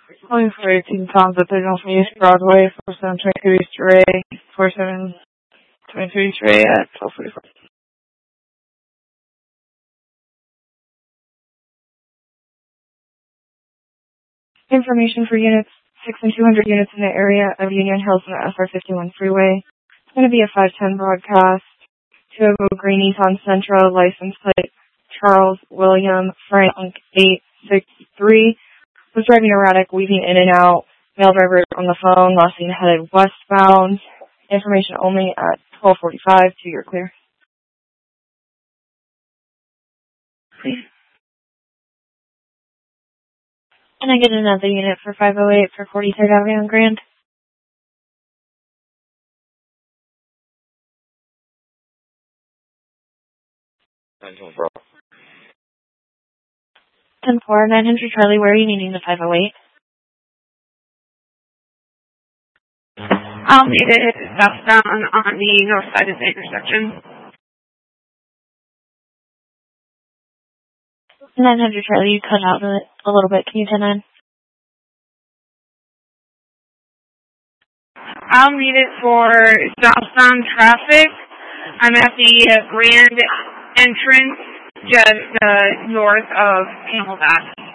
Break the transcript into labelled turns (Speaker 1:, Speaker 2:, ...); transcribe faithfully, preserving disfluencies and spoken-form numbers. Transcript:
Speaker 1: Calling for eighteen pounds at thirty from East Broadway, four seven two two East Ray, four seven two two East Ray at twelve forty-four. Information for units six and two hundred units in the area of Union Hills and the S R fifty-one freeway. It's going to be a five ten broadcast. Two of Go Green Eton Central, license plate Charles William Frank eight six three. Was driving erratic, weaving in and out. Male driver on the phone, last seen headed westbound. Information only at twelve forty-five. To your clear. Please. Can I get another unit for five oh eight for forty-third Avenue on Grand? ten four, nine hundred Charlie, where are you needing the five oh eight?
Speaker 2: I'll need it southbound on the north side of the intersection.
Speaker 1: nine hundred Charlie, you cut out a, a little bit. Can you ten nine?
Speaker 2: I'll need it for southbound traffic. I'm at the uh, Grand entrance, just uh, north of Camelback.